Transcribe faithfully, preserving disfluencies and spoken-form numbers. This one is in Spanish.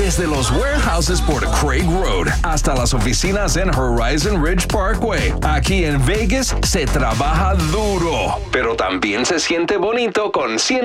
Desde los warehouses por Craig Road hasta las oficinas en Horizon Ridge Parkway. Aquí en Vegas se trabaja duro, pero también se siente bonito con cien